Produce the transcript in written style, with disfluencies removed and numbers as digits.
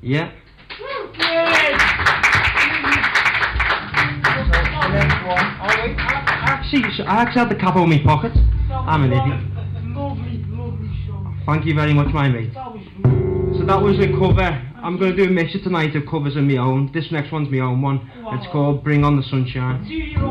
Yeah. I actually had the cap on my pocket. I'm an idiot. Lovely song. Thank you very much, my mate. That was good. So that was a cover. I'm going to do a mixture tonight of covers of my own. This next one's my own one. It's called Bring On The Sunshine.